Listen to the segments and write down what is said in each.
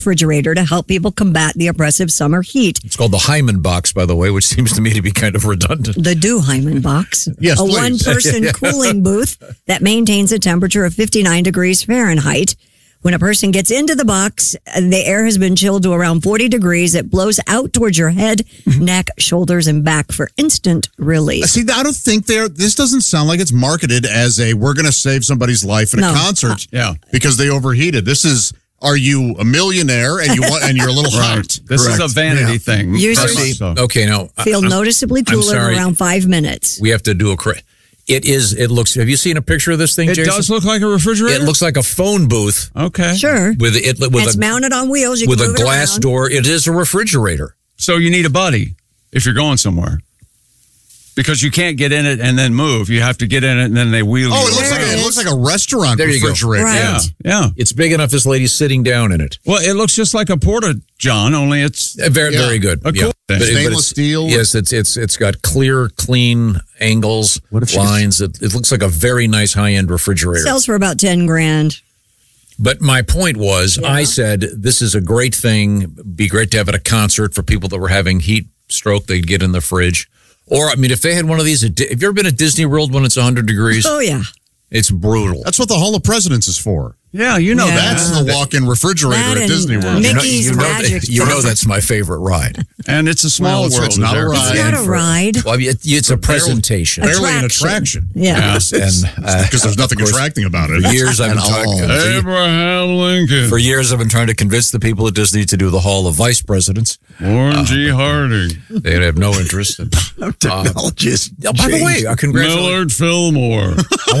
refrigerator to help people combat the oppressive summer heat. It's called the Hyman box, by the way, which seems to me to be kind of redundant. The Do Hyman box. Yes, a please. one-person cooling booth that maintains a temperature of 59 degrees Fahrenheit. When a person gets into the box, the air has been chilled to around 40 degrees. It blows out towards your head, neck, shoulders, and back for instant relief. See, I don't think this doesn't sound like it's marketed as we're going to save somebody's life in a concert because they overheated. This is, are you a millionaire and you're a little hot? This is a vanity thing. Users Okay, now feel noticeably cooler in around 5 minutes. We have to do it looks, have you seen a picture of this thing, Jason? It does look like a refrigerator? It looks like a phone booth. Okay. Sure. It's mounted on wheels. You with can a move it glass around. door. It is a refrigerator. So you need a buddy if you're going somewhere. Because you can't get in it and then move. You have to get in it and then they wheel you. Oh, it looks like a restaurant There you go. refrigerator. Right. Yeah. It's big enough this lady's sitting down in it. Well, it looks just like a Porta-John, only it's Very good. a cool thing. Stainless steel. Yes, it's got clear, clean angles, lines. It looks like a very nice high-end refrigerator. Sells for about 10 grand. But my point was, I said, this is a great thing. Be great to have at a concert for people that were having heat stroke. They'd get in the fridge. Or, I mean, if they had one of these, have you ever been at Disney World when it's 100 degrees? Oh, yeah. It's brutal. That's what the Hall of Presidents is for. Yeah, you know that. That's the walk-in refrigerator at Disney World. Mickey's Magic. You know that's my favorite ride. And it's a small world. It's not a ride. It's not a ride. Well, I mean, it's a presentation. Barely an attraction. Yeah. Yes, and Because there's nothing attracting about it. for years I've been talking. Abraham Lincoln. For years I've been trying to convince the people at Disney to do the Hall of Vice Presidents. Warren G. Harding. They have no interest. Technology is By the way, congratulations. Millard Fillmore.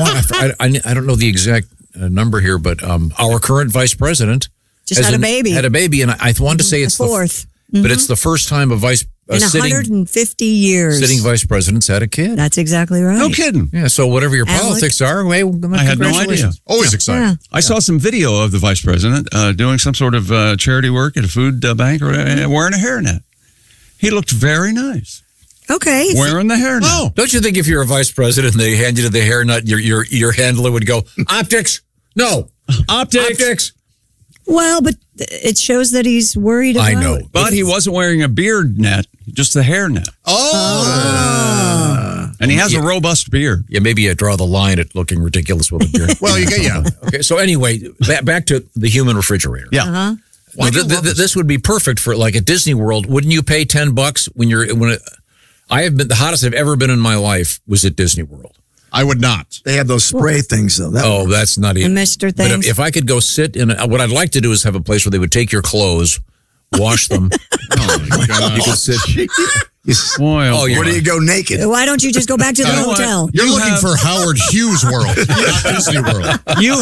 I don't know the exact number here, but our current vice president Just had a baby. Had a baby, and I wanted to say it's the fourth. but it's the first time a in 150 years. sitting vice president's had a kid. That's exactly right. No kidding. Yeah, so whatever your Alex? politics are, hey, I had no idea. congratulations. Always exciting. Yeah. I saw some video of the vice president doing some sort of charity work at a food bank or wearing a hairnet. He looked very nice. Okay. Wearing the hairnet. Oh, Don't you think if you're a vice president and they hand you the hairnet, your handler would go, optics? No. Optics. Well, but it shows that he's worried about I know. But he wasn't wearing a beard net, just the hairnet. And he has a robust beard. Yeah, maybe you draw the line at looking ridiculous with a beard. well, Okay, so anyway, back to the human refrigerator. Yeah. Uh-huh. Well, this would be perfect for like at Disney World. Wouldn't you pay $10 I have been the hottest I've ever been in my life was at Disney World. I would not. They have those spray things, though. That's not even. The Mr. But things. if I could go sit in, what I'd like to do is have a place where they would take your clothes, wash them. Oh, my God. You could sit. Boy, Where do you go naked? Why don't you just go back to the You know what? hotel? You're looking for Howard Hughes World, not Disney World.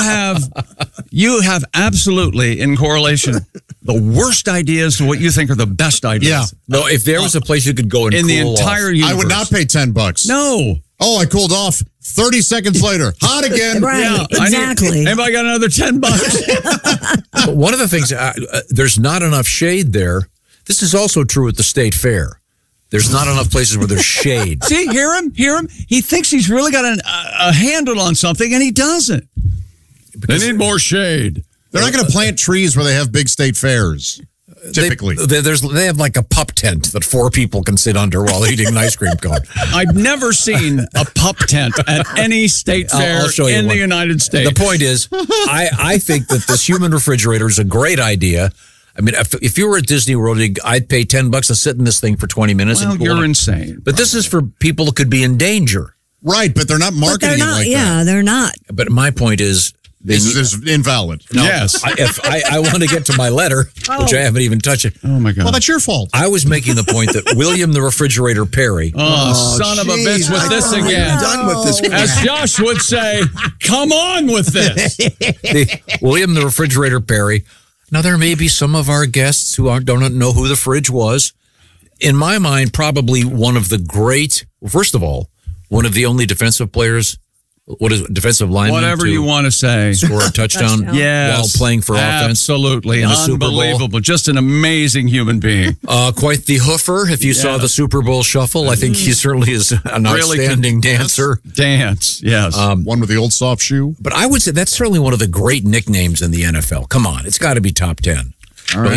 You have absolutely, in correlation, the worst ideas to what you think are the best ideas. Yeah. No, if there was a place you could go and In the cool entire off. universe. I would not pay $10. No. Oh, I cooled off. 30 seconds later, hot again. Right, Yeah, exactly. Anybody got another $10? But one of the things, there's not enough shade there. This is also true at the State Fair. There's not enough places where there's shade. See, hear him? He thinks he's really got a handle on something, and he doesn't. They need more shade. They're not going to plant trees where they have big state fairs, typically. They have like a pup tent that 4 people can sit under while eating an ice cream cone. I've never seen a pup tent at any state fair I'll show you in one. the United States. The point is, I think that this human refrigerator is a great idea. I mean, if you were at Disney World, I'd pay $10 to sit in this thing for 20 minutes. Well, and cool you're it. insane. But this is for people who could be in danger. Right, but they're not But marketing they're it not. like Yeah, they're not. But my point is, This is invalid. No, Yes. I want to get to my letter, which I haven't even touched it. Oh, my God. Well, that's your fault. I was making the point that William the Refrigerator Perry. Oh, son of a bitch with this I'm again. done with this. As Josh would say, come on with this. William the Refrigerator Perry. Now, there may be some of our guests who don't know who the fridge was. In my mind, probably one of the great, first of all, one of the only defensive players, defensive lineman Whatever to you want to say. score a touchdown Yes. while playing for offense. Absolutely. in the Super Bowl. Unbelievable. Just an amazing human being. Quite the hoofer. If you saw the Super Bowl shuffle, I think he certainly is an outstanding dancer. Dance, yes. One with the old soft shoe. But I would say that's certainly one of the great nicknames in the NFL. Come on, it's got to be top 10. All right.